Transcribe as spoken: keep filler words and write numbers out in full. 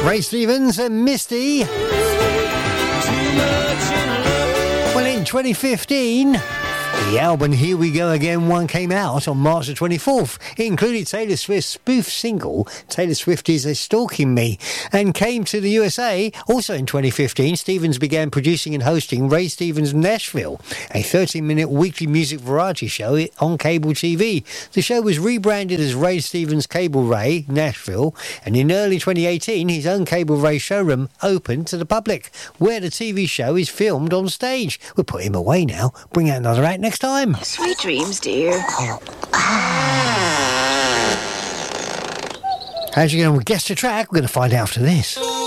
Ray Stevens and Misty. Well, in twenty fifteen, the album Here We Go Again one came out on March the twenty-fourth. It included Taylor Swift's spoof single, Taylor Swift Is a Stalking Me, and came to the U S A. Also in twenty fifteen, Stevens began producing and hosting Ray Stevens Nashville, a thirty-minute weekly music variety show on cable T V. The show was rebranded as Ray Stevens Cable Ray Nashville, and in early twenty eighteen, his own Cable Ray showroom opened to the public, where the T V show is filmed on stage. We'll put him away now. Bring out another act next time. Sweet dreams, dear. How's you going to guess the track? We're going to find out after this.